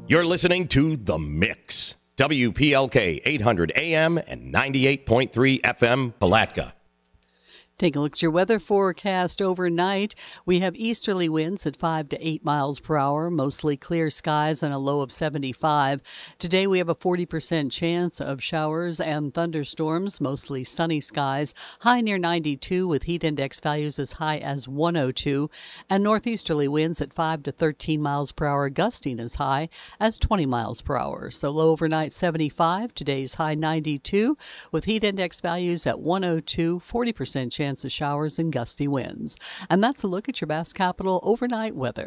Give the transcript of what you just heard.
You're listening to The Mix. WPLK 800 AM and 98.3 FM, Palatka. Take a look at your weather forecast overnight. We have easterly winds at 5 to 8 miles per hour, mostly clear skies and a low of 75. Today we have a 40% chance of showers and thunderstorms, mostly sunny skies, high near 92 with heat index values as high as 102, and northeasterly winds at 5 to 13 miles per hour, gusting as high as 20 miles per hour. So low overnight 75, today's high 92 with heat index values at 102, 40% chance of showers and gusty winds. And that's a look at your Bass Capital overnight weather.